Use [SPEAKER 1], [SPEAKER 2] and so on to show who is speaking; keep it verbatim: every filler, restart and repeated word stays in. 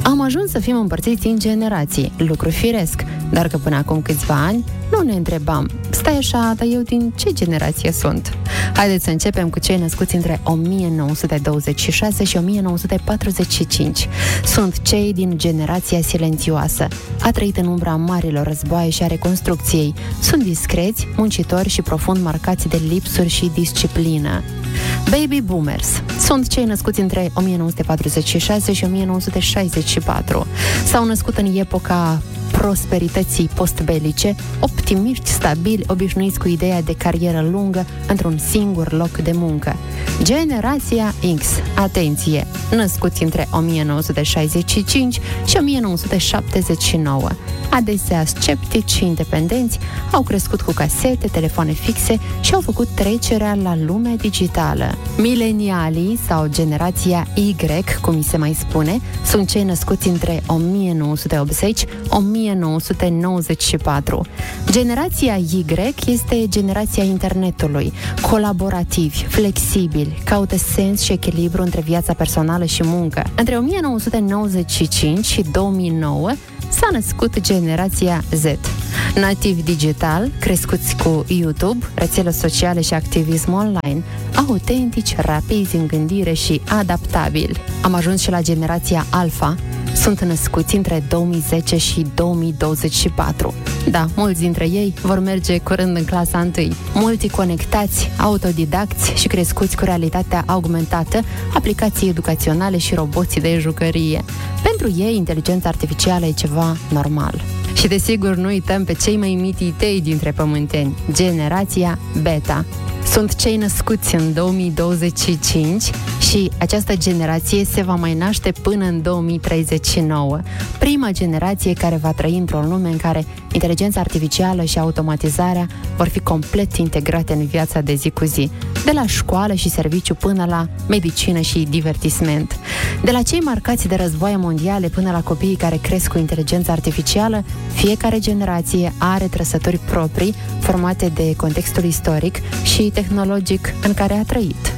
[SPEAKER 1] Am ajuns să fim împărțiți în generații, lucru firesc, dar că până acum câțiva ani nu ne întrebam, stai așa, dar eu din ce generație sunt? Haideți să începem cu cei născuți între o mie nouă sute douăzeci și șase și o mie nouă sute patruzeci și cinci. Sunt cei din generația silențioasă. A trăit în umbra marilor războaie și a reconstrucției. Sunt discreți, muncitori și profund marcați de lipsuri și disciplină. Baby boomers sunt cei născuți între o mie nouă sute patruzeci și șase și o mie nouă sute șaizeci și patru. S-au născut în epoca prosperității postbelice, optimiști stabili, obișnuiți cu ideea de carieră lungă într-un singur loc de muncă. Generația X, atenție, născuți între o mie nouă sute șaizeci și cinci și o mie nouă sute șaptezeci și nouă. Adesea sceptici și independenți, au crescut cu casete, telefoane fixe și au făcut trecerea la lumea digitală. Milenialii sau generația Y, cum mi se mai spune, sunt cei născuți între o mie nouă sute optzeci și o mie nouă sute nouăzeci și patru. Generația Y este generația internetului, colaborativi, flexibili, caută sens și echilibru între viața personală și muncă. Între o mie nouă sute nouăzeci și cinci și două mii nouă s-a născut generația Z. Nativi digital, crescuți cu YouTube, rețele sociale și activism online, autentici, rapizi în gândire și adaptabili. Am ajuns și la generația Alpha, sunt născuți între două mii zece și două mii douăzeci și patru. Da, mulți dintre ei vor merge curând în clasa întâi. Multiconectați, autodidacți și crescuți cu realitatea augmentată, aplicații educaționale și roboții de jucărie. Pentru ei, inteligența artificială e ceva normal. Și desigur nu uităm pe cei mai mititei dintre pământeni, generația Beta. Sunt cei născuți în două mii douăzeci și cinci și această generație se va mai naște până în două mii treizeci și nouă. Prima generație care va trăi într-o lume în care inteligența artificială și automatizarea vor fi complet integrate în viața de zi cu zi, de la școală și serviciu până la medicină și divertisment. De la cei marcați de războaie mondiale până la copiii care cresc cu inteligența artificială, fiecare generație are trăsături proprii formate de contextul istoric și tehnologic în care a trăit.